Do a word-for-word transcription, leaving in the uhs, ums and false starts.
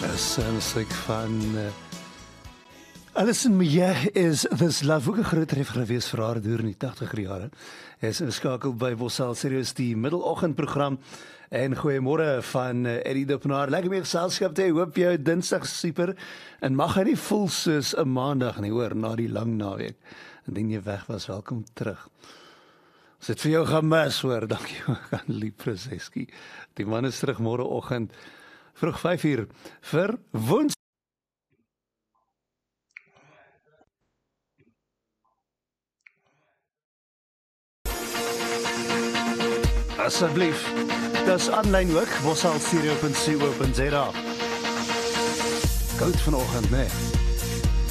Is een stuk van uh, Alison Meyer is This Love, ook 'n groot treffer gewees vir haar deur in die tachtiger jare. Hy is ingeskakel by Bosal Sirius die middeloggendprogram. En goeiemôre van uh, Eddie Dippenaar. Lekker mee geselskap te hê. Hoop jou Dinsdag super en mag hy nie voel soos 'n Maandag nie, hoor, na die lang naweek. Indien jy weg was, welkom terug. As dit vir jou gemis, hoor, dankie aan Lie Proseski. Die man is terug môreoggend vroeg vyf uur vir Woensdag. Asseblief, dis aanlyn ook, bosalstudio punt co punt za. Goud vanoggend, nee.